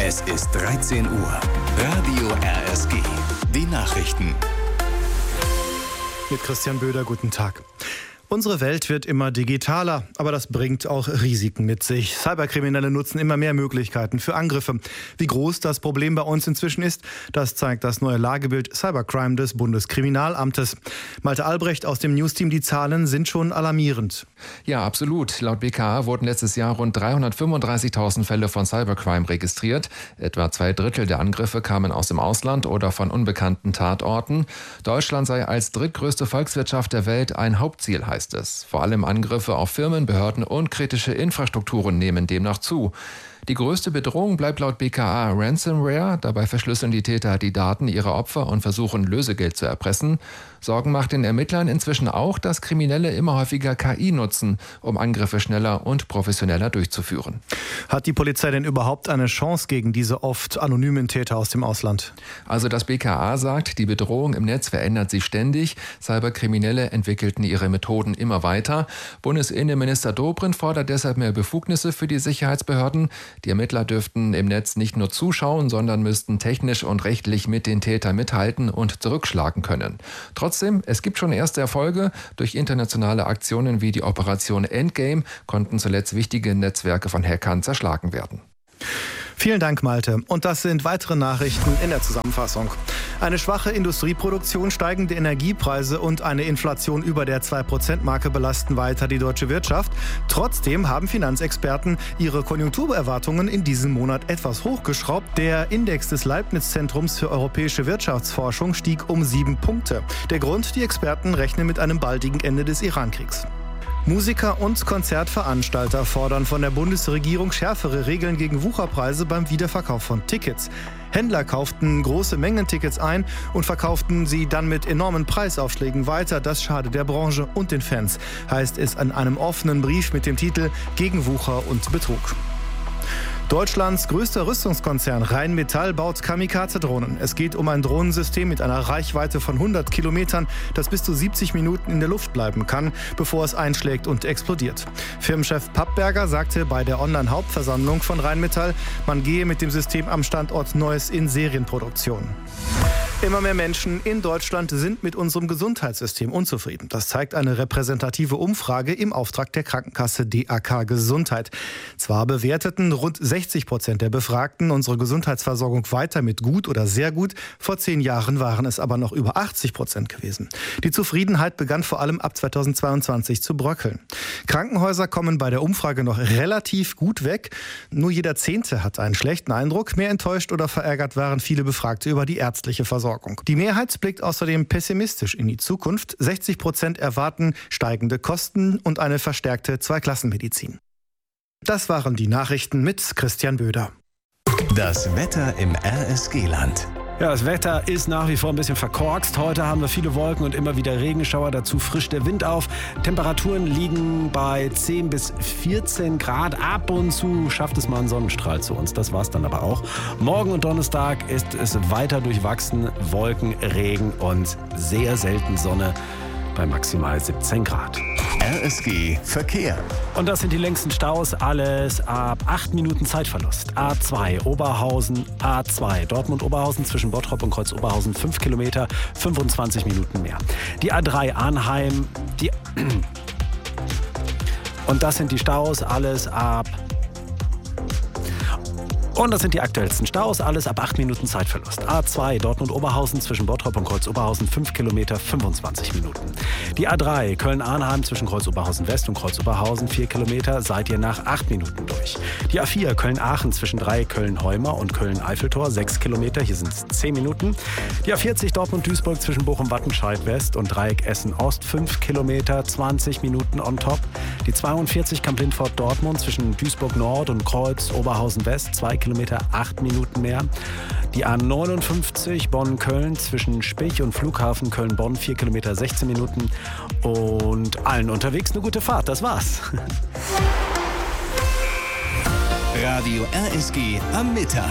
Es ist 13 Uhr. Radio RSG. Die Nachrichten. Mit Christian Böder, guten Tag. Unsere Welt wird immer digitaler, aber das bringt auch Risiken mit sich. Cyberkriminelle nutzen immer mehr Möglichkeiten für Angriffe. Wie groß das Problem bei uns inzwischen ist, das zeigt das neue Lagebild Cybercrime des Bundeskriminalamtes. Malte Albrecht aus dem Newsteam, die Zahlen sind schon alarmierend. Ja, absolut. Laut BKA wurden letztes Jahr rund 335.000 Fälle von Cybercrime registriert. Etwa 2/3 der Angriffe kamen aus dem Ausland oder von unbekannten Tatorten. Deutschland sei als drittgrößte Volkswirtschaft der Welt ein Hauptziel, heißt es. Vor allem Angriffe auf Firmen, Behörden und kritische Infrastrukturen nehmen demnach zu. Die größte Bedrohung bleibt laut BKA Ransomware. Dabei verschlüsseln die Täter die Daten ihrer Opfer und versuchen, Lösegeld zu erpressen. Sorgen macht den Ermittlern inzwischen auch, dass Kriminelle immer häufiger KI nutzen, um Angriffe schneller und professioneller durchzuführen. Hat die Polizei denn überhaupt eine Chance gegen diese oft anonymen Täter aus dem Ausland? Also das BKA sagt, die Bedrohung im Netz verändert sich ständig. Cyberkriminelle entwickelten ihre Methoden immer weiter. Bundesinnenminister Dobrindt fordert deshalb mehr Befugnisse für die Sicherheitsbehörden. Die Ermittler dürften im Netz nicht nur zuschauen, sondern müssten technisch und rechtlich mit den Tätern mithalten und zurückschlagen können. Trotzdem, es gibt schon erste Erfolge. Durch internationale Aktionen wie die Operation Endgame konnten zuletzt wichtige Netzwerke von Hackern zerschlagen werden. Vielen Dank, Malte. Und das sind weitere Nachrichten in der Zusammenfassung. Eine schwache Industrieproduktion, steigende Energiepreise und eine Inflation über der 2%-Marke belasten weiter die deutsche Wirtschaft. Trotzdem haben Finanzexperten ihre Konjunkturerwartungen in diesem Monat etwas hochgeschraubt. Der Index des Leibniz-Zentrums für europäische Wirtschaftsforschung stieg um 7 Punkte. Der Grund: die Experten rechnen mit einem baldigen Ende des Irankriegs. Musiker und Konzertveranstalter fordern von der Bundesregierung schärfere Regeln gegen Wucherpreise beim Wiederverkauf von Tickets. Händler kauften große Mengen Tickets ein und verkauften sie dann mit enormen Preisaufschlägen weiter. Das schadet der Branche und den Fans, heißt es in einem offenen Brief mit dem Titel Gegen Wucher und Betrug. Deutschlands größter Rüstungskonzern Rheinmetall baut Kamikaze-Drohnen. Es geht um ein Drohnensystem mit einer Reichweite von 100 Kilometern, das bis zu 70 Minuten in der Luft bleiben kann, bevor es einschlägt und explodiert. Firmenchef Pappberger sagte bei der Online-Hauptversammlung von Rheinmetall, man gehe mit dem System am Standort Neuss in Serienproduktion. Immer mehr Menschen in Deutschland sind mit unserem Gesundheitssystem unzufrieden. Das zeigt eine repräsentative Umfrage im Auftrag der Krankenkasse DAK Gesundheit. Zwar bewerteten rund 60% der Befragten unsere Gesundheitsversorgung weiter mit gut oder sehr gut. Vor 10 Jahren waren es aber noch über 80% gewesen. Die Zufriedenheit begann vor allem ab 2022 zu bröckeln. Krankenhäuser kommen bei der Umfrage noch relativ gut weg. Nur jeder 10. hat einen schlechten Eindruck. Mehr enttäuscht oder verärgert waren viele Befragte über die ärztliche Versorgung. Die Mehrheit blickt außerdem pessimistisch in die Zukunft. 60% erwarten steigende Kosten und eine verstärkte Zweiklassenmedizin. Das waren die Nachrichten mit Christian Böder. Das Wetter im RSG-Land. Ja, das Wetter ist nach wie vor ein bisschen verkorkst. Heute haben wir viele Wolken und immer wieder Regenschauer. Dazu frischt der Wind auf. Temperaturen liegen bei 10 bis 14 Grad. Ab und zu schafft es mal einen Sonnenstrahl zu uns. Das war's dann aber auch. Morgen und Donnerstag ist es weiter durchwachsen. Wolken, Regen und sehr selten Sonne bei maximal 17 Grad. RSG Verkehr. Und das sind die längsten Staus, alles ab 8 Minuten Zeitverlust. A2 Oberhausen, A2 Dortmund-Oberhausen zwischen Bottrop und Kreuz-Oberhausen 5 Kilometer, 25 Minuten mehr. Die A3 Arnheim, und das sind die Staus, alles ab... Und das sind die aktuellsten Staus, alles ab 8 Minuten Zeitverlust. A2 Dortmund-Oberhausen zwischen Bottrop und Kreuz-Oberhausen 5 Kilometer, 25 Minuten. Die A3 Köln-Arnheim zwischen Kreuz-Oberhausen West und Kreuz-Oberhausen 4 Kilometer, seid ihr nach 8 Minuten durch. Die A4 Köln-Aachen zwischen 3 Köln-Heumer und Köln-Eiffeltor 6 Kilometer, hier sind es 10 Minuten. Die A40 Dortmund-Duisburg zwischen Bochum-Wattenscheid West und Dreieck Essen-Ost 5 Kilometer, 20 Minuten on top. Die 42 Kamp-Lindfort-Dortmund zwischen Duisburg-Nord und Kreuz-Oberhausen West 2 Kilometer, 8 Minuten mehr. Die A59 Bonn-Köln zwischen Spich und Flughafen Köln-Bonn 4 Kilometer, 16 Minuten. Und allen unterwegs eine gute Fahrt. Das war's. Radio RSG am Mittag.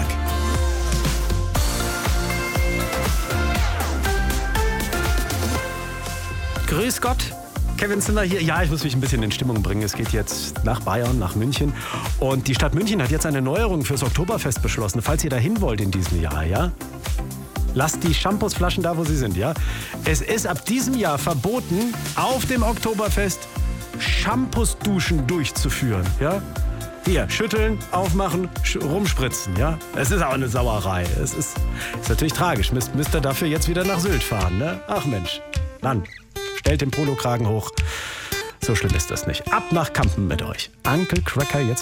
Grüß Gott. Kevin Zimmer hier. Ja, ich muss mich ein bisschen in Stimmung bringen. Es geht jetzt nach Bayern, nach München. Und die Stadt München hat jetzt eine Neuerung fürs Oktoberfest beschlossen. Falls ihr da hin wollt in diesem Jahr, ja? Lasst die Shampoosflaschen da, wo sie sind, ja? Es ist ab diesem Jahr verboten, auf dem Oktoberfest Shampoosduschen durchzuführen, ja? Hier, schütteln, aufmachen, rumspritzen, ja? Es ist auch eine Sauerei. Es ist natürlich tragisch. Müsst ihr dafür jetzt wieder nach Sylt fahren, ne? Ach Mensch, Mann, stellt den Polokragen hoch. So schlimm ist das nicht. Ab nach Kampen mit euch. Uncle Cracker jetzt.